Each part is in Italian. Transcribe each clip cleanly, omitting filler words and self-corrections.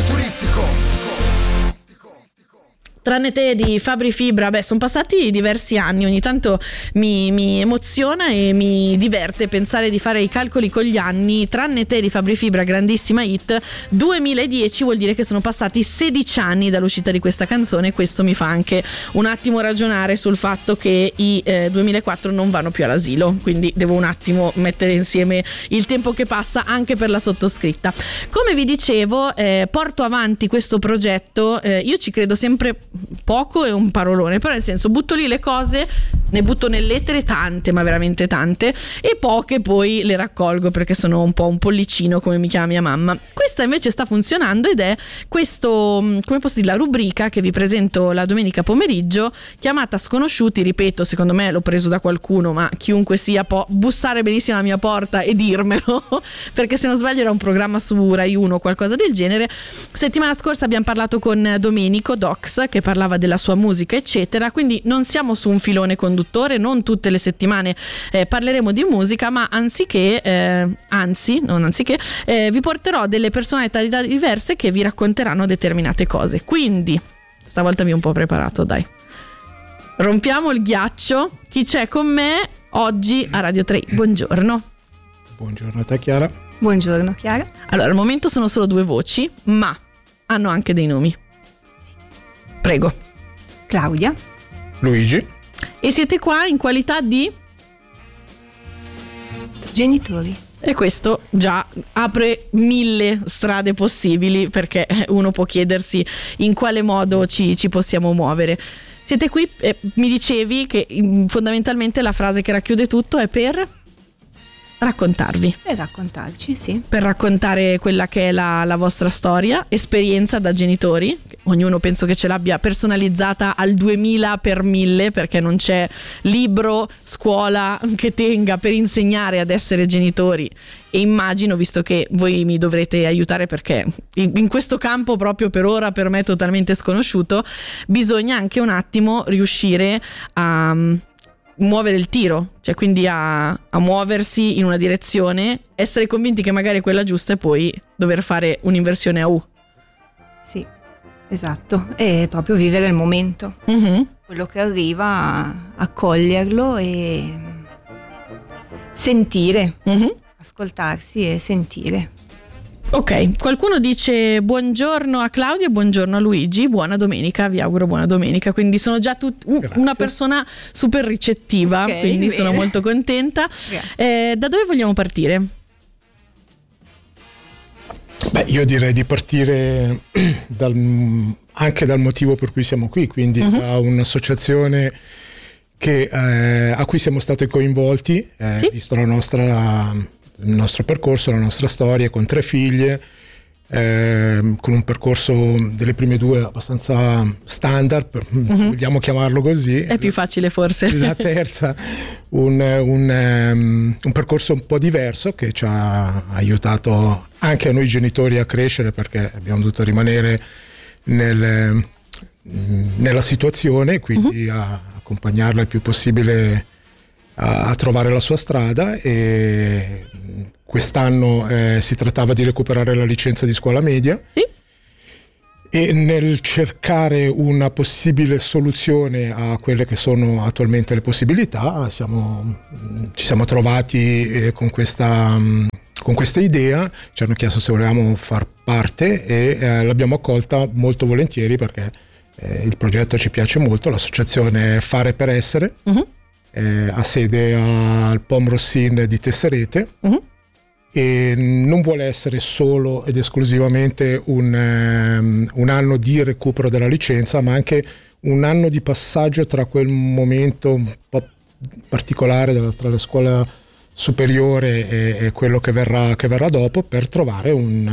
turistico. Tranne te di Fabri Fibra, sono passati diversi anni, ogni tanto mi emoziona e mi diverte pensare di fare i calcoli con gli anni. Tranne te di Fabri Fibra, grandissima hit, 2010 vuol dire che sono passati 16 anni dall'uscita di questa canzone. Questo mi fa anche un attimo ragionare sul fatto che i 2004 non vanno più all'asilo, quindi devo un attimo mettere insieme il tempo che passa anche per la sottoscritta. Come vi dicevo, porto avanti questo progetto, io ci credo sempre poco, è un parolone, però nel senso butto lì le cose, ne butto nell'etere tante, ma veramente tante, e poche poi le raccolgo perché sono un po' un pollicino, come mi chiama mia mamma. Questa invece sta funzionando ed è questo, come posso dire, la rubrica che vi presento la domenica pomeriggio, chiamata Sconosciuti. Ripeto, secondo me l'ho preso da qualcuno, ma chiunque sia può bussare benissimo alla mia porta e dirmelo perché se non sbaglio era un programma su Rai 1 o qualcosa del genere. Settimana scorsa abbiamo parlato con Domenico Dox, che parlava della sua musica eccetera, quindi non siamo su un filone conduttore, non tutte le settimane parleremo di musica, ma vi porterò delle personalità diverse che vi racconteranno determinate cose. Quindi stavolta mi ho un po' preparato, dai, rompiamo il ghiaccio. Chi c'è con me oggi a Radio 3? Buongiorno. Buongiorno a te, Chiara. Buongiorno, Chiara. Allora, al momento sono solo due voci, ma hanno anche dei nomi. Prego. Claudia. Luigi. E siete qua in qualità di? Genitori. E questo già apre 1000 strade possibili, perché uno può chiedersi in quale modo ci possiamo muovere. Siete qui, mi dicevi che fondamentalmente la frase che racchiude tutto è per raccontarvi. Per raccontarci, sì. Per raccontare quella che è la vostra storia, esperienza da genitori. Ognuno penso che ce l'abbia personalizzata al 2000 per 1000, perché non c'è libro, scuola che tenga per insegnare ad essere genitori. E immagino, visto che voi mi dovrete aiutare perché in questo campo proprio per ora per me è totalmente sconosciuto, bisogna anche un attimo riuscire a muovere il tiro, cioè quindi a muoversi in una direzione, essere convinti che magari è quella giusta e poi dover fare un'inversione a U. Sì, esatto, è proprio vivere il momento, quello che arriva, accoglierlo e sentire, ascoltarsi e sentire. Ok, qualcuno dice buongiorno a Claudia, buongiorno a Luigi, buona domenica, vi auguro buona domenica, quindi sono già una persona super ricettiva, okay, quindi bene. sono molto contenta. Da dove vogliamo partire? Io direi di partire anche dal motivo per cui siamo qui, quindi da un'associazione a cui siamo stati coinvolti, sì? Visto il nostro percorso, la nostra storia, con 3 figlie, con un percorso delle prime 2 abbastanza standard, se vogliamo chiamarlo così. È più facile forse. La terza un percorso un po' diverso che ci ha aiutato anche a noi genitori a crescere, perché abbiamo dovuto rimanere nella situazione, quindi a accompagnarla il più possibile a trovare la sua strada. E quest'anno si trattava di recuperare la licenza di scuola media, sì. E nel cercare una possibile soluzione a quelle che sono attualmente le possibilità ci siamo trovati con questa idea, ci hanno chiesto se volevamo far parte e l'abbiamo accolta molto volentieri, perché il progetto ci piace molto. L'associazione Fare per Essere ha sede al POM Rossin di Tesserete, e non vuole essere solo ed esclusivamente un anno di recupero della licenza, ma anche un anno di passaggio tra quel momento un po' particolare tra la scuola superiore e quello che verrà dopo, per trovare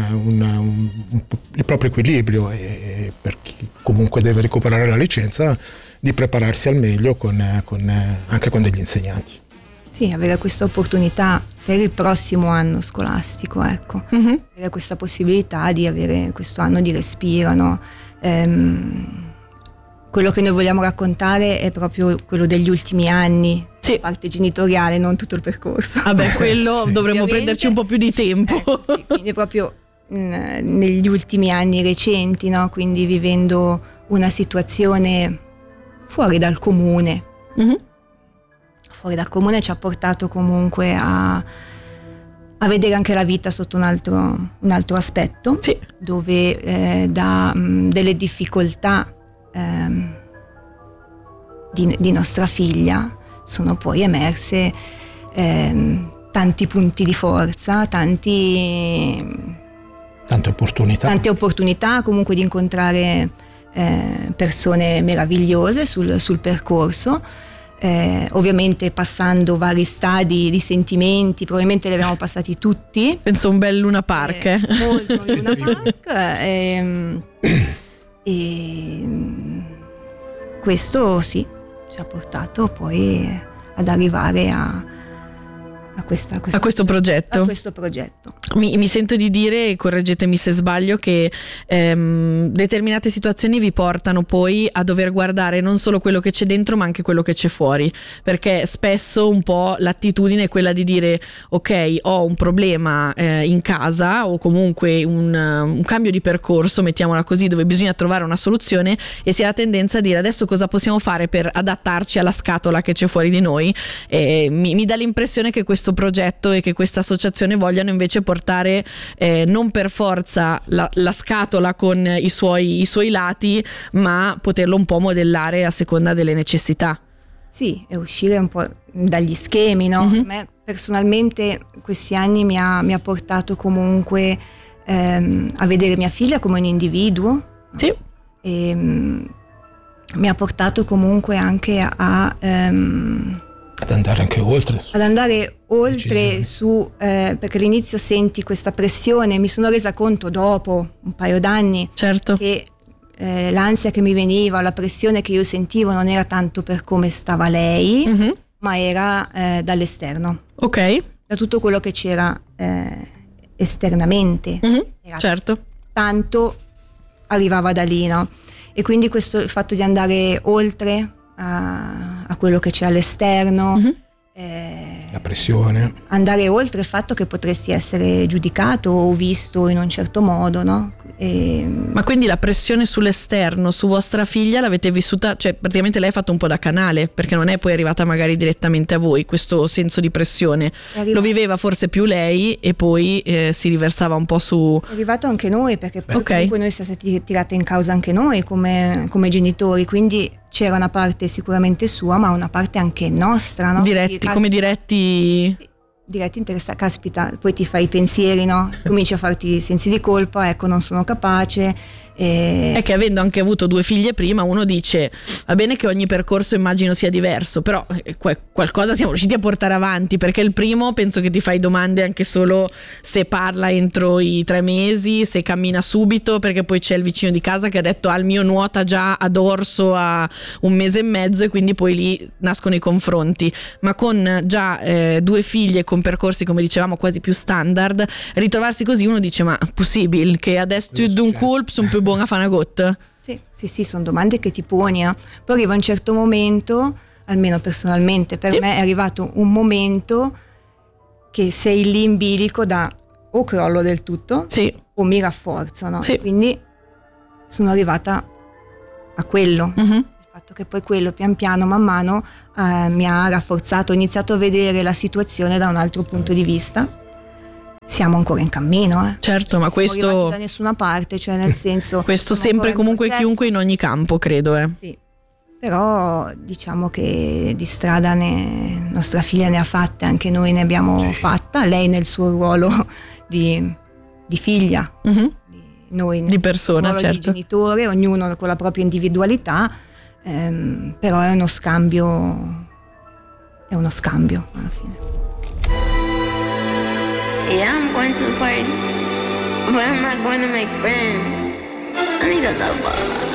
il proprio equilibrio, e per chi comunque deve recuperare la licenza di prepararsi al meglio anche con degli insegnanti. Sì, avere questa opportunità per il prossimo anno scolastico, ecco, avere questa possibilità di avere questo anno di respiro, no? Quello che noi vogliamo raccontare è proprio quello degli ultimi anni, sì. La parte genitoriale, non tutto il percorso. Vabbè, quello sì. Dovremmo prenderci un po' più di tempo. Sì, quindi proprio negli ultimi anni recenti, no? Quindi vivendo una situazione fuori dal comune. Mm-hmm. Fuori dal comune ci ha portato comunque a vedere anche la vita sotto un altro aspetto, sì. Dove da delle difficoltà di nostra figlia sono poi emerse tanti punti di forza, tante opportunità comunque di incontrare persone meravigliose sul percorso. Ovviamente passando vari stadi di sentimenti, probabilmente li abbiamo passati tutti. Penso un bel Luna Park. Molto Luna Park. E questo sì, ci ha portato poi ad arrivare a questo progetto. A questo progetto. Mi sento di dire, correggetemi se sbaglio, che determinate situazioni vi portano poi a dover guardare non solo quello che c'è dentro ma anche quello che c'è fuori, perché spesso un po' l'attitudine è quella di dire ok, ho un problema in casa o comunque un cambio di percorso, mettiamola così, dove bisogna trovare una soluzione, e si ha la tendenza a dire adesso cosa possiamo fare per adattarci alla scatola che c'è fuori di noi. Mi dà l'impressione che questo progetto e che questa associazione vogliano invece portare non per forza la scatola con i suoi lati, ma poterlo un po' modellare a seconda delle necessità. Sì, e uscire un po' dagli schemi, no? Mm-hmm. A me personalmente questi anni mi ha portato comunque a vedere mia figlia come un individuo. Sì. E mi ha portato comunque anche ad andare anche oltre. Ad andare oltre perché all'inizio senti questa pressione, mi sono resa conto dopo un paio d'anni, certo, che l'ansia che mi veniva, la pressione che io sentivo non era tanto per come stava lei, mm-hmm, ma era dall'esterno. Ok. Da tutto quello che c'era esternamente. Mm-hmm, certo. Tanto arrivava da lì, no? E quindi il fatto di andare oltre a quello che c'è all'esterno, mm-hmm, la pressione, andare oltre il fatto che potresti essere giudicato o visto in un certo modo, no? Ma quindi la pressione sull'esterno, su vostra figlia, l'avete vissuta, cioè praticamente lei ha fatto un po' da canale, perché non è poi arrivata magari direttamente a voi questo senso di pressione, lo viveva forse più lei e poi si riversava un po' su... È arrivato anche noi, perché poi comunque noi siamo stati tirati in causa anche noi come genitori, quindi c'era una parte sicuramente sua, ma una parte anche nostra, no? Diretti interessati, caspita, poi ti fai i pensieri, no? Cominci a farti sensi di colpa, ecco, non sono capace. È che avendo anche avuto 2 figlie prima, uno dice va bene che ogni percorso immagino sia diverso, però qualcosa siamo riusciti a portare avanti, perché il primo penso che ti fai domande anche solo se parla entro i 3 mesi, se cammina subito, perché poi c'è il vicino di casa che ha detto il mio nuota già a dorso a 1 mese e mezzo, e quindi poi lì nascono i confronti. Ma con già 2 figlie con percorsi, come dicevamo, quasi più standard, ritrovarsi così, uno dice ma possibile che adesso tu d'un colpo sono più buona a fare una gotta? Sì, sono domande che ti poni, no? Poi arriva un certo momento, almeno personalmente per me è arrivato un momento che sei lì in bilico da o crollo del tutto o mi rafforzo, no? Quindi sono arrivata a quello. Mm-hmm. Il fatto che poi quello pian piano, man mano mi ha rafforzato, ho iniziato a vedere la situazione da un altro punto di vista. Siamo ancora in cammino, certo, ma siamo questo arrivati da nessuna parte, cioè nel senso questo sempre comunque chiunque in ogni campo, credo. Sì, però diciamo che di strada nostra figlia ne ha fatte, anche noi ne abbiamo fatta, lei nel suo ruolo di figlia, mm-hmm, noi di persona, ruolo certo, di genitore, ognuno con la propria individualità, però è uno scambio alla fine. Yeah, I'm going to the party, but I'm not going to make friends. I need a lover.